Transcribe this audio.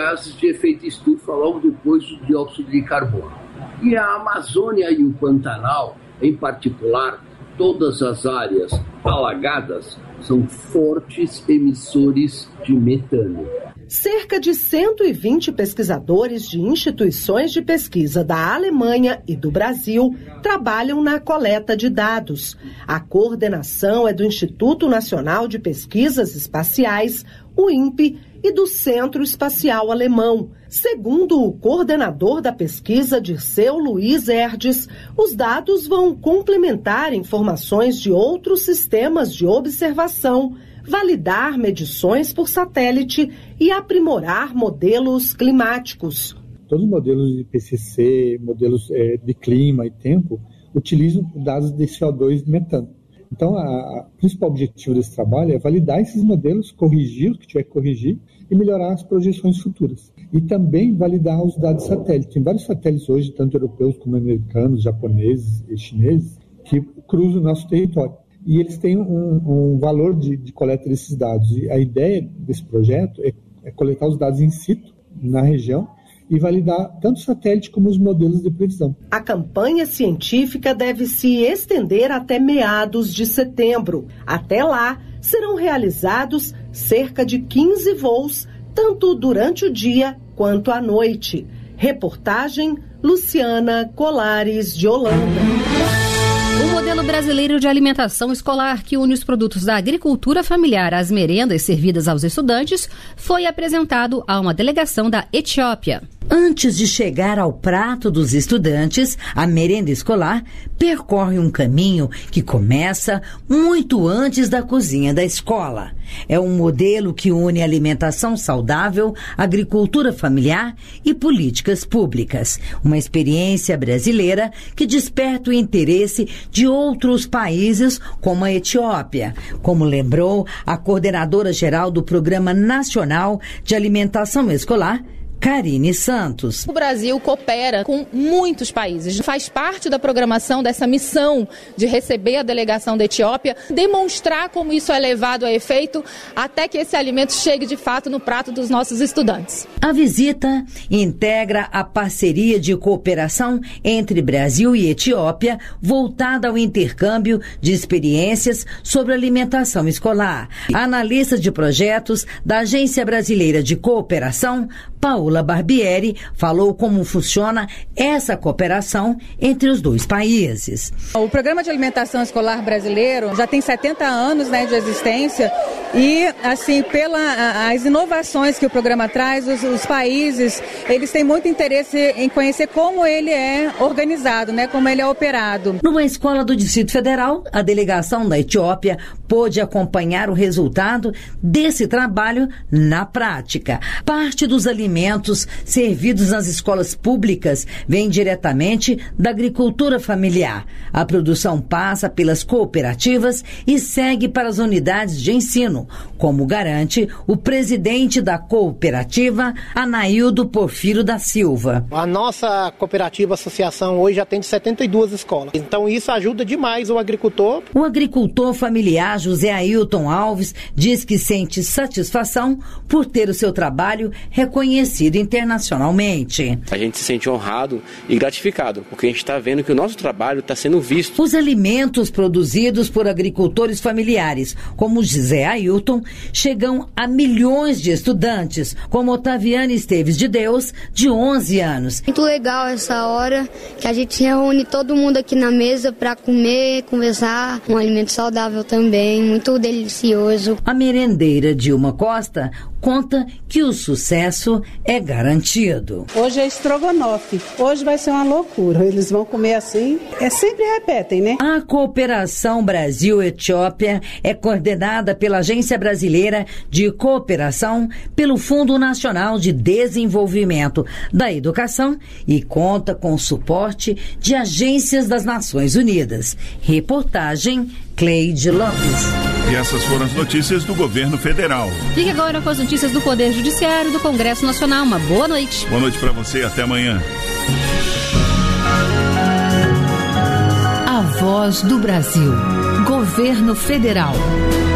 gases de efeito estufa, logo depois do dióxido de carbono. E a Amazônia e o Pantanal, em particular, todas as áreas alagadas, são fortes emissores de metano. Cerca de 120 pesquisadores de instituições de pesquisa da Alemanha e do Brasil trabalham na coleta de dados. A coordenação é do Instituto Nacional de Pesquisas Espaciais, o INPE, e do Centro Espacial Alemão. Segundo o coordenador da pesquisa, Dirceu Luiz Erdes, os dados vão complementar informações de outros sistemas de observação, validar medições por satélite e aprimorar modelos climáticos. Todos os modelos de PCC, modelos de clima e tempo, utilizam dados de CO2 e metano. Então, o principal objetivo desse trabalho é validar esses modelos, corrigir o que tiver que corrigir e melhorar as projeções futuras. E também validar os dados de satélite. Tem vários satélites hoje, tanto europeus como americanos, japoneses e chineses, que cruzam o nosso território. E eles têm um valor de coleta desses dados. E a ideia desse projeto é coletar os dados in situ, na região, e validar tanto o satélite como os modelos de previsão. A campanha científica deve se estender até meados de setembro. Até lá, serão realizados cerca de 15 voos, tanto durante o dia quanto à noite. Reportagem Luciana Colares, de Holanda. O modelo brasileiro de alimentação escolar, que une os produtos da agricultura familiar às merendas servidas aos estudantes, foi apresentado a uma delegação da Etiópia. Antes de chegar ao prato dos estudantes, a merenda escolar percorre um caminho que começa muito antes da cozinha da escola. É um modelo que une alimentação saudável, agricultura familiar e políticas públicas. Uma experiência brasileira que desperta o interesse de outros países, como a Etiópia, como lembrou a coordenadora-geral do Programa Nacional de Alimentação Escolar, Karine Santos. O Brasil coopera com muitos países, faz parte da programação dessa missão de receber a delegação da Etiópia, demonstrar como isso é levado a efeito até que esse alimento chegue de fato no prato dos nossos estudantes. A visita integra a parceria de cooperação entre Brasil e Etiópia, voltada ao intercâmbio de experiências sobre alimentação escolar. A analista de projetos da Agência Brasileira de Cooperação, Paola Barbieri, falou como funciona essa cooperação entre os dois países. O Programa de Alimentação Escolar Brasileiro já tem 70 anos, de existência e, assim, pelas inovações que o programa traz, os países, eles têm muito interesse em conhecer como ele é organizado, como ele é operado. Numa escola do Distrito Federal, a delegação da Etiópia pôde acompanhar o resultado desse trabalho na prática. Parte dos alimentos servidos nas escolas públicas vem diretamente da agricultura familiar. A produção passa pelas cooperativas e segue para as unidades de ensino, como garante o presidente da cooperativa, Anaildo Porfírio da Silva. A nossa cooperativa associação hoje atende 72 escolas. Então isso ajuda demais o agricultor. O agricultor familiar José Ailton Alves diz que sente satisfação por ter o seu trabalho reconhecido internacionalmente. A gente se sente honrado e gratificado, porque a gente está vendo que o nosso trabalho está sendo visto. Os alimentos produzidos por agricultores familiares, como José Ailton, chegam a milhões de estudantes, como Otaviane Esteves de Deus, de 11 anos. Muito legal essa hora que a gente reúne todo mundo aqui na mesa para comer, conversar. Um alimento saudável também, muito delicioso. A merendeira Dilma Costa conta que o sucesso é garantido. Hoje é estrogonofe. Hoje vai ser uma loucura. Eles vão comer assim. Sempre repetem, A cooperação Brasil-Etiópia é coordenada pela Agência Brasileira de Cooperação, pelo Fundo Nacional de Desenvolvimento da Educação e conta com o suporte de agências das Nações Unidas. Reportagem Cleide Lopes. E essas foram as notícias do governo federal. Fique agora com as notícias do Poder Judiciário e do Congresso Nacional. Uma boa noite. Boa noite para você, até amanhã. A Voz do Brasil. Governo Federal.